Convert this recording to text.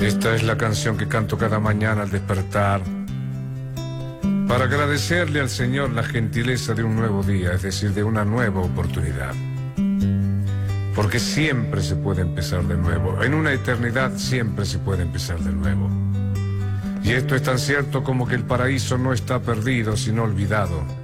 Esta es la canción que canto cada mañana al despertar, para agradecerle al Señor la gentileza de un nuevo día, es decir, de una nueva oportunidad. Porque siempre se puede empezar de nuevo, en una eternidad siempre se puede empezar de nuevo. Y esto es tan cierto como que el paraíso no está perdido, sino olvidado.